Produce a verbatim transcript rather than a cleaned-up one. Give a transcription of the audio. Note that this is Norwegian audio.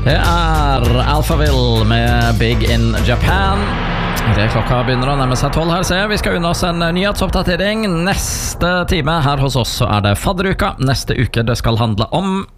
Det er Alphaville med Big in Japan. Det klokka begynner å nærme seg tolv her, ser jeg. Vi skal unna oss en nyhetsoppdatering. Neste time her hos oss så er det fadderuka. Neste uke det skal handle om